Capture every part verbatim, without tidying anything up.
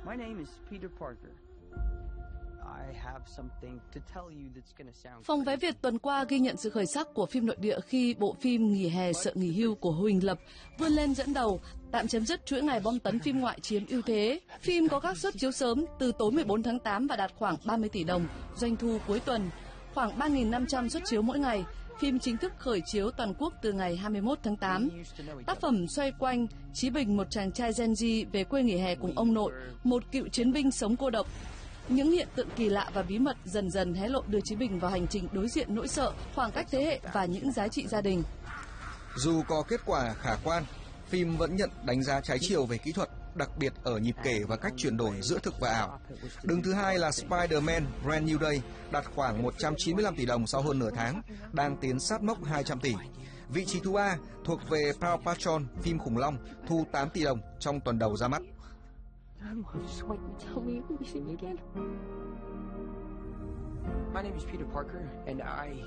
My name is Peter Parker. I have something to tell you that's gonna sound. Phòng vé Việt tuần qua ghi nhận sự khởi sắc của phim nội địa khi bộ phim Nghỉ hè sợ nghỉ hưu của Huỳnh Lập vươn lên dẫn đầu, tạm chấm dứt chuỗi ngày bom tấn phim ngoại chiếm ưu thế. Phim có các suất chiếu sớm từ tối mười bốn tháng tám và đạt khoảng ba mươi tỷ đồng, doanh thu cuối tuần khoảng ba nghìn năm trăm suất chiếu mỗi ngày. Phim chính thức khởi chiếu toàn quốc từ ngày hai mươi mốt tháng tám. Tác phẩm xoay quanh Chí Bình, một chàng trai Gen Z về quê nghỉ hè cùng ông nội, một cựu chiến binh sống cô độc. Những hiện tượng kỳ lạ và bí mật dần dần hé lộ đưa Chí Bình vào hành trình đối diện nỗi sợ, khoảng cách thế hệ và những giá trị gia đình. Dù có kết quả khả quan, phim vẫn nhận đánh giá trái chiều về kỹ thuật, đặc biệt ở nhịp kể và cách chuyển đổi giữa thực và ảo. Đứng thứ hai là Spider-Man Brand New Day, đạt khoảng một trăm chín mươi lăm tỷ đồng sau hơn nửa tháng, đang tiến sát mốc hai trăm tỷ. Vị trí thứ ba thuộc về Paw Patrol, phim khủng long, thu tám tỷ đồng trong tuần đầu ra mắt. My name is Peter Parker and I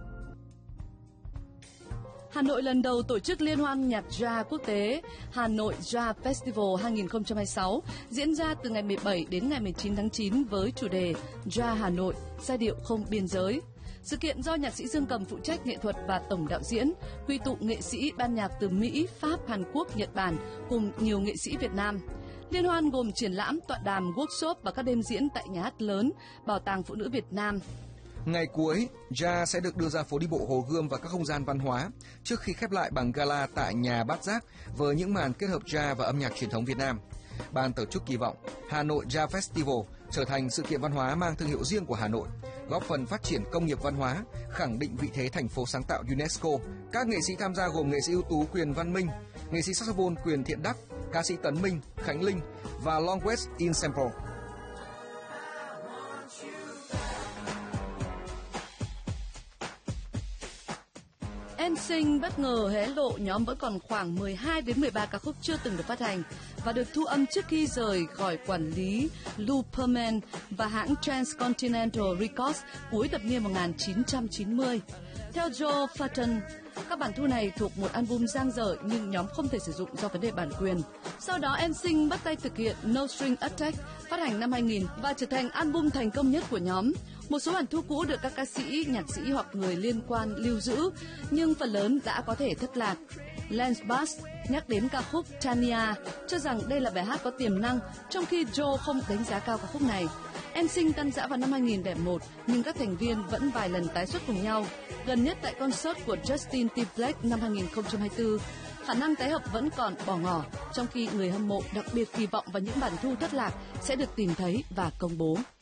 Hà Nội lần đầu tổ chức liên hoan nhạc jazz quốc tế Hà Nội Jazz Festival hai không hai sáu diễn ra từ ngày mười bảy đến ngày mười chín tháng chín với chủ đề Jazz Hà Nội, giai điệu không biên giới. Sự kiện do nhạc sĩ Dương Cầm phụ trách nghệ thuật và tổng đạo diễn, quy tụ nghệ sĩ ban nhạc từ Mỹ, Pháp, Hàn Quốc, Nhật Bản cùng nhiều nghệ sĩ Việt Nam. Liên hoan gồm triển lãm, tọa đàm, workshop và các đêm diễn tại Nhà hát lớn, Bảo tàng Phụ nữ Việt Nam. Ngày cuối, jazz sẽ được đưa ra phố đi bộ Hồ Gươm và các không gian văn hóa, trước khi khép lại bằng gala tại nhà Bát Giác với những màn kết hợp jazz và âm nhạc truyền thống Việt Nam. Ban tổ chức kỳ vọng Hà Nội Jazz Festival trở thành sự kiện văn hóa mang thương hiệu riêng của Hà Nội, góp phần phát triển công nghiệp văn hóa, khẳng định vị thế thành phố sáng tạo UNESCO. Các nghệ sĩ tham gia gồm nghệ sĩ ưu tú Quyền Văn Minh, nghệ sĩ saxophone Quyền Thiện Đắc, ca sĩ Tấn Minh, Khánh Linh và Long West Ensemble. en sync bất ngờ hé lộ nhóm vẫn còn khoảng mười hai đến mười ba ca khúc chưa từng được phát hành và được thu âm trước khi rời khỏi quản lý Luperman và hãng Transcontinental Records cuối thập niên một nghìn chín trăm chín mươi. Theo Joe Fulton, các bản thu này thuộc một album dang dở nhưng nhóm không thể sử dụng do vấn đề bản quyền. Sau đó en sync bắt tay thực hiện No String Attack phát hành năm hai nghìn và trở thành album thành công nhất của nhóm. Một số bản thu cũ được các ca sĩ, nhạc sĩ hoặc người liên quan lưu giữ, nhưng phần lớn đã có thể thất lạc. Lance Bass nhắc đến ca khúc Tanya, cho rằng đây là bài hát có tiềm năng, trong khi Joe không đánh giá cao ca khúc này. en sync tan rã vào năm hai nghìn lẻ một, nhưng các thành viên vẫn vài lần tái xuất cùng nhau, gần nhất tại concert của Justin Timberlake năm hai nghìn không trăm hai mươi tư. Khả năng tái hợp vẫn còn bỏ ngỏ, trong khi người hâm mộ đặc biệt kỳ vọng vào những bản thu thất lạc sẽ được tìm thấy và công bố.